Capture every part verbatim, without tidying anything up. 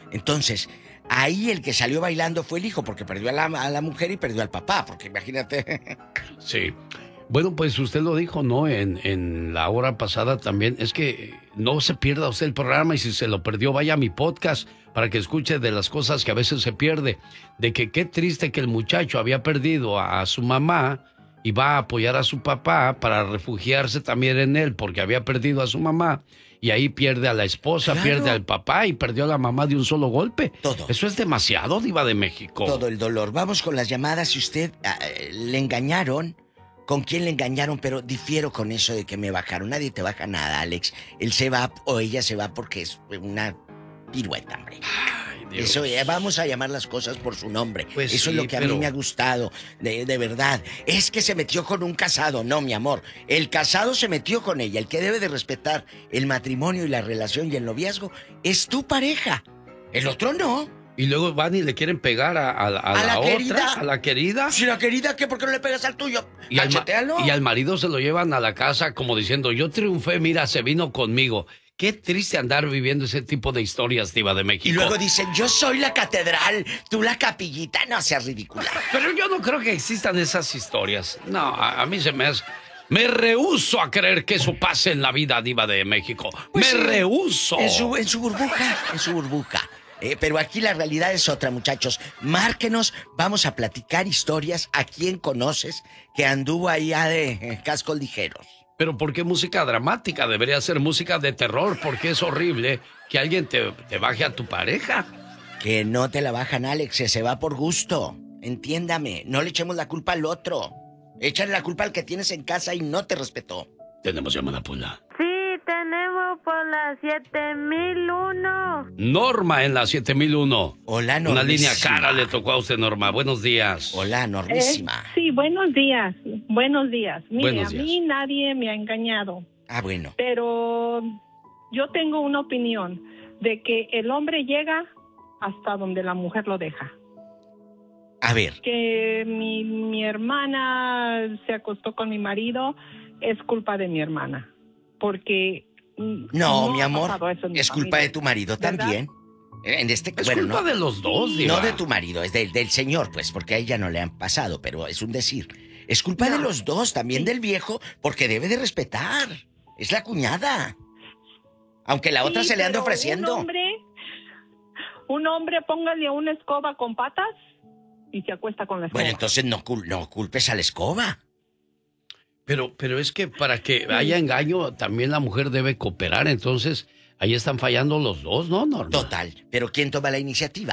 Entonces, ahí el que salió bailando fue el hijo, porque perdió a la, a la mujer y perdió al papá, porque imagínate. Sí. Bueno, pues usted lo dijo, ¿no? En, en la hora pasada también. Es que no se pierda usted el programa y si se lo perdió, vaya a mi podcast para que escuche de las cosas que a veces se pierde. De que qué triste que el muchacho había perdido a, a su mamá y va a apoyar a su papá para refugiarse también en él porque había perdido a su mamá. Y ahí pierde a la esposa, claro. Pierde al papá y perdió a la mamá de un solo golpe. Todo. Eso es demasiado, Diva de México. Todo el dolor. Vamos con las llamadas. Si usted uh, le engañaron, ¿con quién le engañaron? Pero difiero con eso de que me bajaron. Nadie te baja nada, Alex. Él se va o ella se va porque es una pirueta, hombre. Ay, Dios. Eso, eh, vamos a llamar las cosas por su nombre. Pues eso sí, es lo que pero... a mí me ha gustado, de, de verdad. Es que se metió con un casado. No, mi amor. El casado se metió con ella. El que debe de respetar el matrimonio y la relación y el noviazgo es tu pareja. El otro no. Y luego van y le quieren pegar a, a, a, a la, la otra, querida. A la querida. Si la querida, ¿qué? ¿Por qué no le pegas al tuyo? Y al, y al marido se lo llevan a la casa como diciendo, yo triunfé, mira, se vino conmigo. Qué triste andar viviendo ese tipo de historias, Diva de México. Y luego dicen, yo soy la catedral, tú la capillita. No seas ridícula. Pero yo no creo que existan esas historias. No, a, a mí se me hace... Me rehúso a creer que eso pase en la vida, Diva de México. Pues me sí, rehúso. En su, en su burbuja, en su burbuja. Eh, pero aquí la realidad es otra, muchachos. Márquenos, vamos a platicar historias. ¿A quién conoces que anduvo allá de eh, cascos ligeros? Pero ¿por qué música dramática? Debería ser música de terror, porque es horrible que alguien te, te baje a tu pareja. Que no te la bajan, Alex, se va por gusto. Entiéndame, no le echemos la culpa al otro. Échale la culpa al que tienes en casa y no te respetó. Tenemos llamada, Pola. Sí, tenemos por la siete mil uno. Norma en la siete mil uno. Hola, Normísima. Una línea cara le tocó a usted, Norma. Buenos días. Hola, Normísima. Eh, sí, buenos días. Buenos días. Mire, buenos días. A mí nadie me ha engañado. Ah, bueno. Pero yo tengo una opinión de que el hombre llega hasta donde la mujer lo deja. A ver. Que mi, mi hermana se acostó con mi marido es culpa de mi hermana. Porque... No, no mi amor, es culpa de tu marido, ¿verdad? También. En este, es bueno, culpa no, de los dos, Diva. No de tu marido, es de, del señor, pues, porque a ella no le han pasado, pero es un decir. Es culpa no. de los dos, también sí. del viejo, porque debe de respetar. Es la cuñada. Aunque la sí, otra se le ande ofreciendo. Un hombre, un hombre, póngale una escoba con patas y se acuesta con la escoba. Bueno, entonces no, no culpes a la escoba. Pero, pero es que para que haya engaño, también la mujer debe cooperar, entonces ahí están fallando los dos, ¿no, Norma? Total, pero ¿quién toma la iniciativa?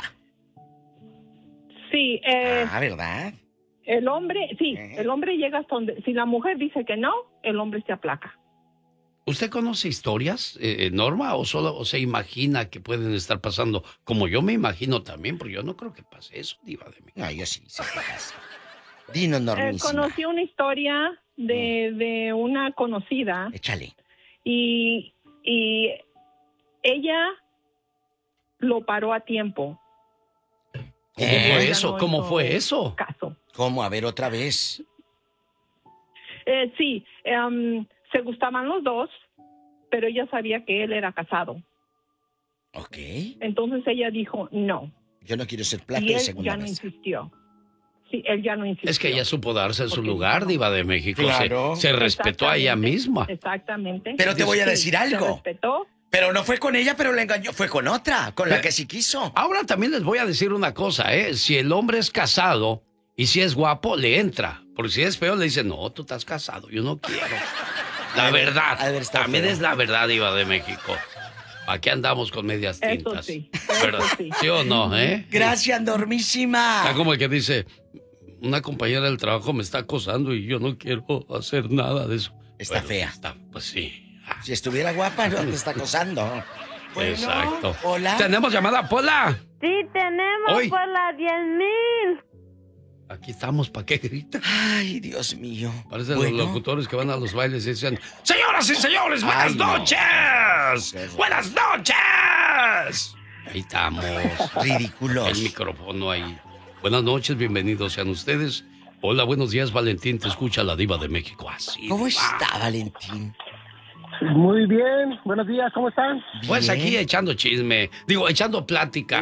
Sí, eh... Ah, ¿verdad? El hombre, sí, ¿Eh? el hombre llega hasta donde... Si la mujer dice que no, el hombre se aplaca. ¿Usted conoce historias, eh, Norma, o solo o se imagina que pueden estar pasando? Como yo me imagino también, porque yo no creo que pase eso, Diva de México. No, yo sí, sí pasa. Dinos, Normísima. Eh, conocí una historia de, de una conocida. Échale. Y, y ella lo paró a tiempo. ¿Cómo ¿Eh? fue eso? No ¿Cómo fue eso? Caso. ¿Cómo? A ver, otra vez. Eh, sí, um, se gustaban los dos, pero ella sabía que él era casado. Ok. Entonces ella dijo no. Yo no quiero ser plato y de él segunda ya no mesa. insistió. Sí, él ya no insistió. Es que ella supo darse en su lugar, no. Diva de México. Claro. Se, se respetó a ella misma. Exactamente. Pero te voy a decir sí, algo. Se respetó. Pero no fue con ella, pero la engañó. Fue con otra, con pero, la que sí quiso. Ahora también les voy a decir una cosa, ¿eh? Si el hombre es casado y si es guapo, le entra. Porque si es feo, le dice, no, tú estás casado, yo no quiero. La ver, verdad. También feo. Es la verdad, Diva de México. ¿Para qué andamos con medias tintas? Eso sí. ¿Verdad? Eso sí. ¿Sí o no, eh? Gracias, Normísima. Está como el que dice, una compañera del trabajo me está acosando y yo no quiero hacer nada de eso. Está bueno, fea. Está, pues sí. Si estuviera guapa, no te está acosando. Bueno, exacto. Hola. ¿Tenemos llamada, Pola? Sí, tenemos Hoy. por la diez mil. Aquí estamos, ¿para qué grita? Ay, Dios mío. Parecen bueno. los locutores que van a los bailes y dicen, señoras y señores, buenas Ay, noches. No. Buenas noches. Ahí estamos. Ridículos. El micrófono ahí. Buenas noches, bienvenidos sean ustedes. Hola, buenos días, Valentín, te escucha la Diva de México. Así. ¿Cómo está, Valentín? Muy bien, buenos días, ¿cómo están? Pues bien. Aquí echando chisme, digo, echando plática.